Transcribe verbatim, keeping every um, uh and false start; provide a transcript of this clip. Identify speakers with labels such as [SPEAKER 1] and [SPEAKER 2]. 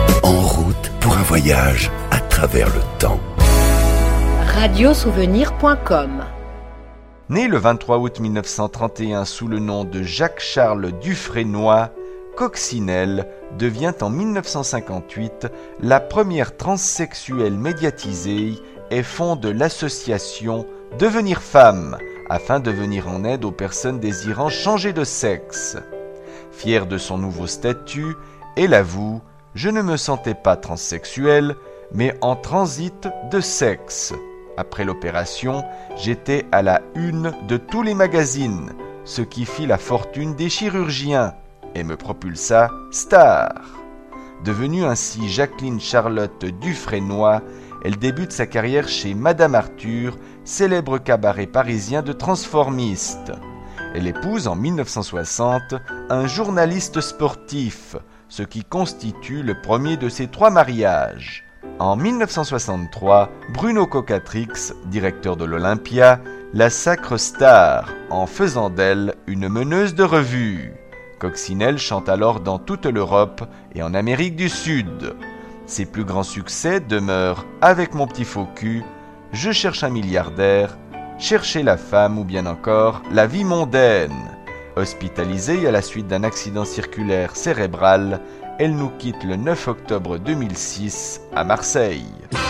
[SPEAKER 1] En route pour un voyage à travers le temps.
[SPEAKER 2] radio souvenir point com.
[SPEAKER 3] Né le vingt-trois août mille neuf cent trente et un sous le nom de Jacques-Charles Dufresnoy, Coccinelle devient en mille neuf cent cinquante-huit la première transsexuelle médiatisée et fonde l'association Devenir Femme afin de venir en aide aux personnes désirant changer de sexe. Fière de son nouveau statut, elle avoue « Je ne me sentais pas transsexuelle, mais en transit de sexe. Après l'opération, j'étais à la une de tous les magazines, ce qui fit la fortune des chirurgiens et me propulsa star. » Devenue ainsi Jacqueline Charlotte Dufresnoy, elle débute sa carrière chez Madame Arthur, célèbre cabaret parisien de transformistes. Elle épouse en mille neuf cent soixante un journaliste sportif, ce qui constitue le premier de ses trois mariages. En mille neuf cent soixante-trois, Bruno Cocatrix, directeur de l'Olympia, la sacre star en faisant d'elle une meneuse de revue. Coccinelle chante alors dans toute l'Europe et en Amérique du Sud. Ses plus grands succès demeurent Avec mon petit faux cul, Je cherche un milliardaire, Chercher la femme ou bien encore La vie mondaine. Hospitalisée à la suite d'un accident circulaire cérébral, elle nous quitte le neuf octobre deux mille six à Marseille.